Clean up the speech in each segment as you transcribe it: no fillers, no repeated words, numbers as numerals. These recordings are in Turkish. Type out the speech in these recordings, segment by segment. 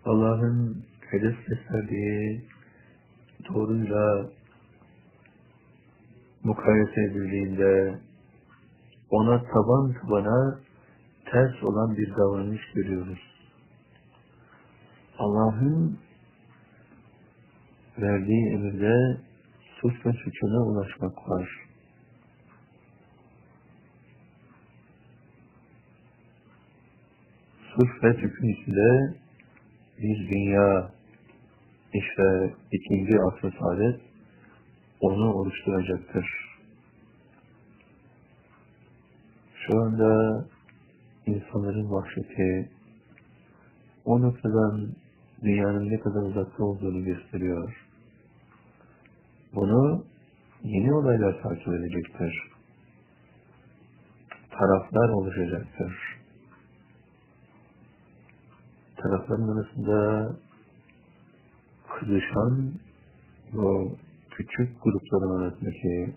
Allah'ın hedef gösterdiği doğruyla mukayese edildiğinde ona taban tabana ters olan bir davranış görüyoruz. Allah'ın verdiği emirde suç ve suçuna ulaşmak var. Suç ve suçun içinde bir dünya, işte ikinci asr-ı saadet onu oluşturacaktır. Şu anda insanların vahşeti o noktadan dünyanın ne kadar uzakta olduğunu gösteriyor. Bunu yeni olaylar takip edecektir. Taraflar oluşacaktır. Tarafların arasında kızışan bu küçük grupların arasındaki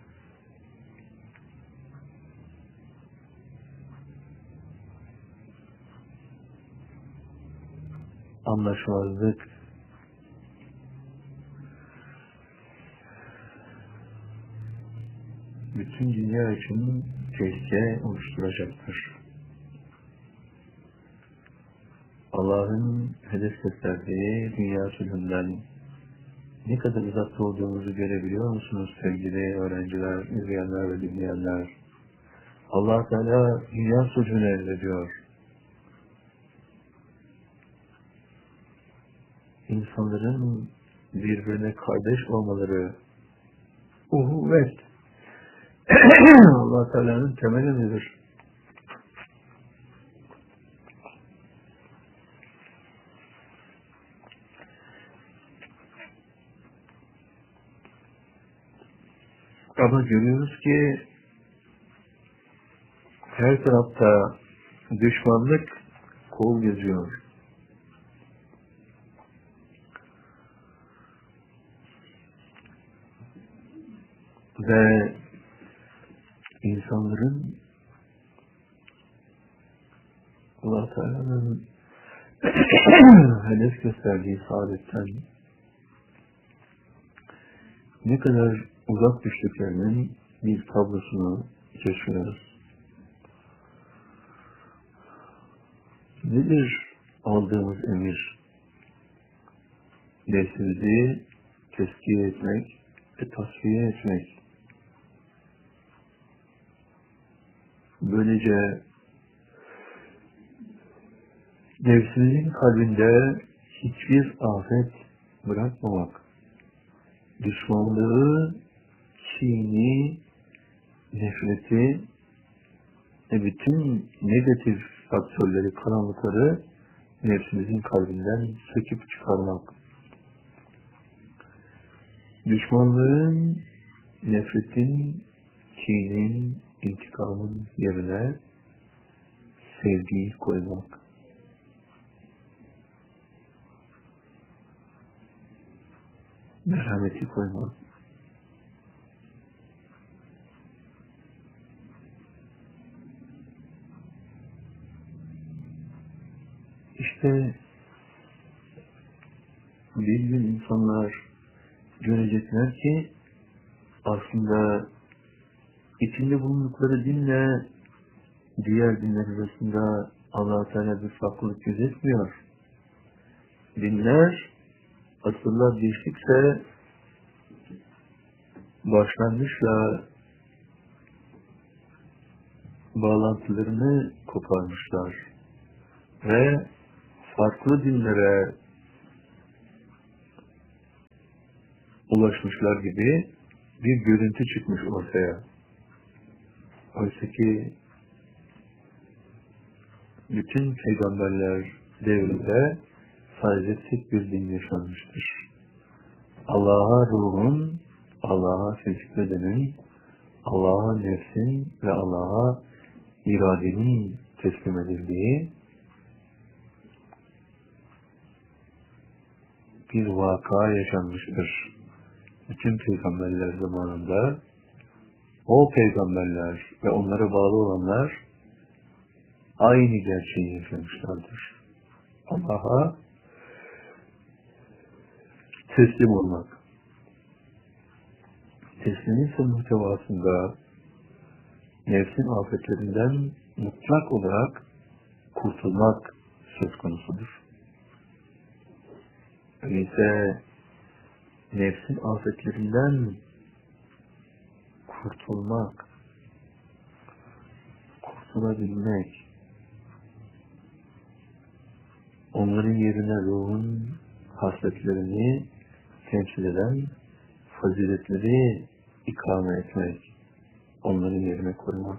anlaşmazlık bütün dünya için tehlike oluşturacaktır. Allah'ın hedef gösterdiği dünya sülhünden ne kadar uzakta olduğumuzu görebiliyor musunuz sevgili öğrenciler, izleyenler ve dinleyenler? Allah Teala dünya sülhünü emrediyor. İnsanların birbirine kardeş olmaları, uhuvvet, Allah Teala'nın temel emridir. Ama görüyoruz ki her tarafta düşmanlık kol geziyor. Ve insanların Allah Teala'nın hedef gösterdiği saadetten ne kadar uzak düştüklerinin bir tablosunu geçiyoruz. Nedir aldığımız emir? Nefsimizi tezkiye etmek ve tasfiye etmek. Böylece nefsimizin kalbinde hiçbir afet bırakmamak, düşmanlığı, kini, nefreti ve bütün negatif faktörleri, karanlıkları nefsimizin kalbinden söküp çıkarmak. Düşmanlığın, nefretin, kinin, intikamın yerine sevgiyi koymak. Merhameti koymak. İşte bir gün insanlar görecekler ki aslında içinde bulundukları dinle diğer dinler arasında Allah-u Teala bir farklılık gözetmiyor. Dinler asırlar geçtikçe başlangıçla bağlantılarını koparmışlar ve farklı dinlere ulaşmışlar gibi bir görüntü çıkmış ortaya. Oysa ki bütün peygamberler devrinde sadece tek bir din yaşanmıştır. Allah'a ruhun, Allah'a secdedenin, Allah'a nefsin ve Allah'a iradenin teslim edildiği bir vaka yaşanmıştır. Bütün peygamberler zamanında o peygamberler ve onlara bağlı olanlar aynı gerçeği yaşamışlardır. Allah'a teslim olmak. Teslimin muhtevasında nefsin afetlerinden mutlak olarak kurtulmak söz konusudur. Öyleyse nefsin afetlerinden kurtulmak, kurtulabilmek, onların yerine ruhun hasletlerini temsil eden faziletleri ikame etmek, onların yerine koymak.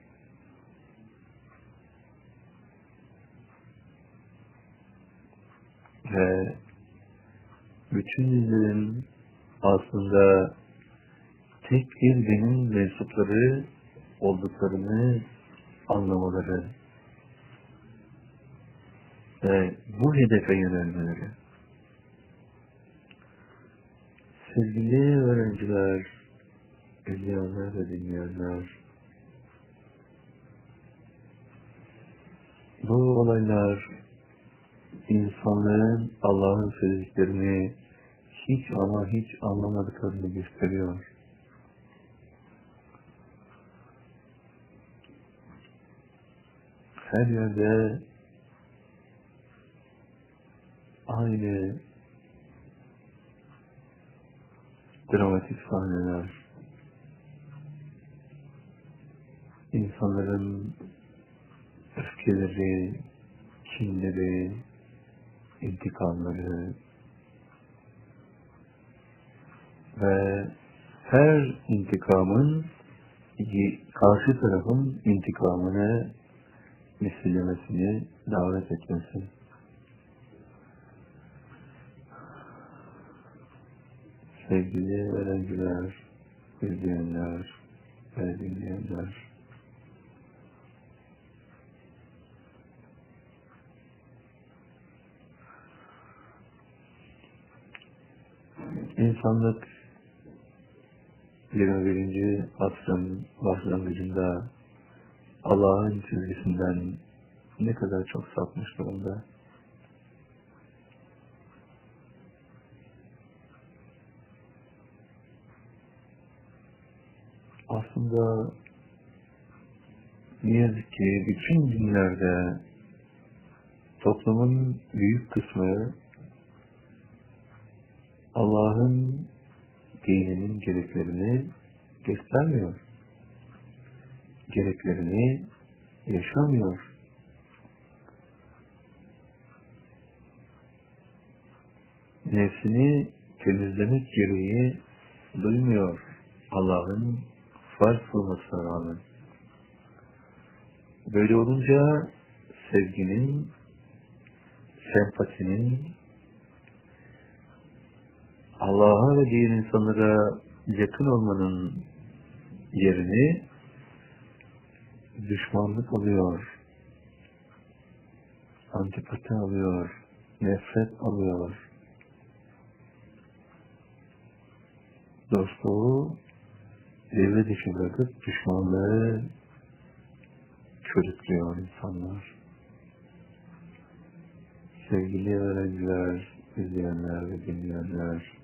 Ve bütün bizlerin aslında tek bir dinin mensupları olduklarını anlamaları ve bu hedefe yönelmeleri. Sevgili öğrenciler, izleyenler ve dinleyenler, bu olaylar insanların Allah'ın söylediklerini hiç ama hiç anlamadıklarını gösteriyor. Her yerde aynı dramatik sahneler, insanların öfkeleri, kinleri, intikamları ve her intikamın karşı tarafın intikamını misillemesini davet etmesi. Sevgili öğrenciler, izleyenler ve dinleyenler, insanlık 21. asrın başlangıcında Allah'ın çizgisinden ne kadar çok sapmış durumda. Aslında ne yazık ki bütün dinlerde toplumun büyük kısmı Allah'ın dininin gereklerini göstermiyor. Gereklerini yaşamıyor. Nefsini temizlemek gereği duymuyor Allah'ın farz kılmasına rağmen. Böyle olunca sevginin, sempatinin, Allah'a ve diğer insanlara yakın olmanın yerini düşmanlık alıyor, antipati alıyor, nefret alıyor. Dostluğu devre dışı bırakıp düşmanlığı körüklüyor insanlar. Sevgili öğrenciler, izleyenler ve dinleyenler,